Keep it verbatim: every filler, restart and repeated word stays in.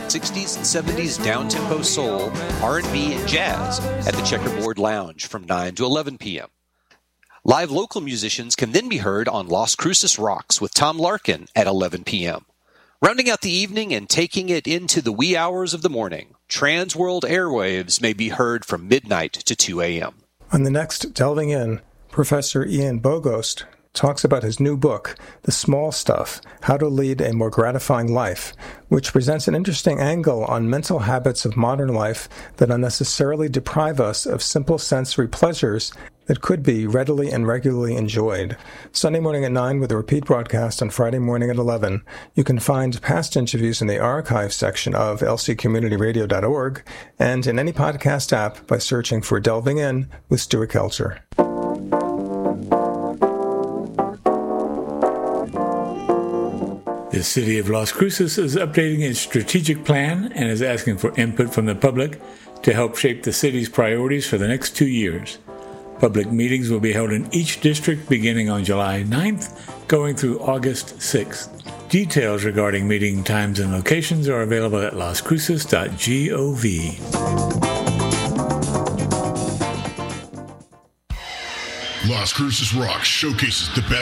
sixties and seventies down-tempo soul, R and B, and jazz at the Checkerboard Lounge from nine to eleven p.m. Live local musicians can then be heard on Las Cruces Rocks with Tom Larkin at eleven p.m. Rounding out the evening and taking it into the wee hours of the morning, Transworld Airwaves may be heard from midnight to two a.m. On the next Delving In, Professor Ian Bogost talks about his new book, The Small Stuff, How to Lead a More Gratifying Life, which presents an interesting angle on mental habits of modern life that unnecessarily deprive us of simple sensory pleasures that could be readily and regularly enjoyed. Sunday morning at nine with a repeat broadcast on Friday morning at eleven. You can find past interviews in the archive section of l c community radio dot org and in any podcast app by searching for Delving In with Stuart Kelcher. The City of Las Cruces is updating its strategic plan and is asking for input from the public to help shape the city's priorities for the next two years. Public meetings will be held in each district beginning on July ninth, going through August sixth. Details regarding meeting times and locations are available at las cruces dot gov. Las Cruces Rocks showcases the best